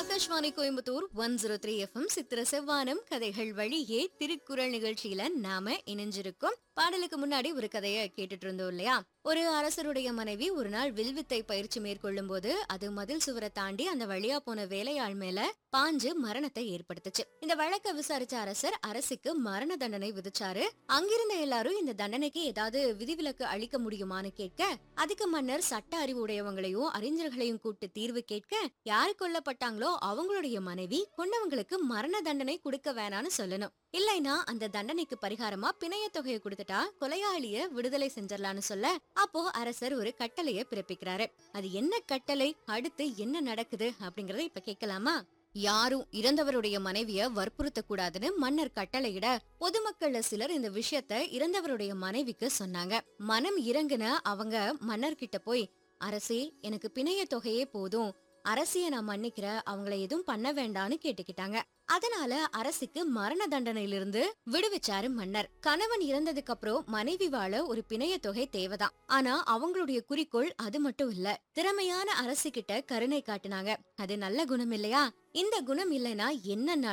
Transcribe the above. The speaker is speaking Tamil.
ஆகாஷ்வாணி கோயம்புத்தூர் 103 FM சித்திர செவ்வானம் கதைகள் வழியே திருக்குறள் நிகழ்ச்சியில நாம இணைஞ்சிருக்கோம். பாடலுக்கு முன்னாடி ஒரு கதைய கேட்டுட்டு இருந்தோம் இல்லையா? ஒரு அரசருடைய மனைவி ஒரு நாள் வில்வித்தை பயிற்சி மேற்கொள்ளும் போது அது மதில் சுவரை தாண்டி அந்த வழியா போன வேலையாள் மேல பாஞ்சு மரணத்தை ஏற்படுத்துச்சு. இந்த வழக்க விசாரிச்ச அரசர் அரசிக்கு மரண தண்டனை விதிச்சாரு. அங்கிருந்த எல்லாரும் இந்த தண்டனைக்கு ஏதாவது விதிவிலக்கு அளிக்க முடியுமான்னு கேட்க, அதுக்கு மன்னர் சட்ட அறிவு உடையவங்களையும் அறிஞர்களையும் கூட்டு தீர்வு கேட்க, யாரு கொல்லப்பட்டாங்களோ அவங்களுடைய மனைவி கொன்னவங்களுக்கு மரண தண்டனை கொடுக்க வேணான்னு சொல்லணும். இல்லைனா அந்த தண்டனைக்கு பரிகாரமா பிணைய தொகையை கொடுத்துட்டா கொலையாளிய விடுதலை செஞ்சிடலான்னு சொல்ல, அப்போ அரசர் ஒரு கட்டளைய பிறப்பிக்கிறாரு. அது என்ன கட்டளை, அடுத்து என்ன நடக்குது அப்படிங்கறத இப்ப கேட்கலாமா? யாரும் இறந்தவருடைய மனைவிய வற்புறுத்த கூடாதுன்னு மன்னர் கட்டளையிட, பொதுமக்கள்ல சிலர் இந்த விஷயத்த இறந்தவருடைய மனைவிக்கு சொன்னாங்க. மனம் இறங்குன அவங்க மன்னர்கிட்ட போய், அரசே எனக்கு பிணைய தொகையே போதும், அரசிய நான் மன்னிக்கிற, அவங்கள எதுவும் பண்ண வேண்டான்னு கேட்டுக்கிட்டாங்க. அதனால அரசிக்கு மரண தண்டனையிலிருந்து விடுவிச்சாரு மன்னர். கணவன் இறந்ததுக்கு அப்புறம் மனைவி வாழ ஒரு பிணைய தொகை தேவைதான். ஆனா அவங்களுடைய குறிக்கோள் அது மட்டும் இல்ல. திறமையான அரசி கிட்ட கருணை காட்டுனாங்க. அது நல்ல குணம் இல்லையா? இந்த குணம் இல்லைன்னா என்ன